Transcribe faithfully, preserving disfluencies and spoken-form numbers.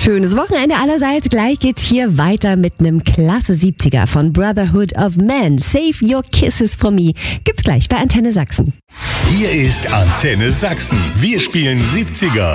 Schönes Wochenende allerseits. Gleich geht's hier weiter mit einem klasse siebziger von Brotherhood of Man. Save Your Kisses for Me. Gibt's gleich bei Antenne Sachsen. Hier ist Antenne Sachsen. Wir spielen siebziger.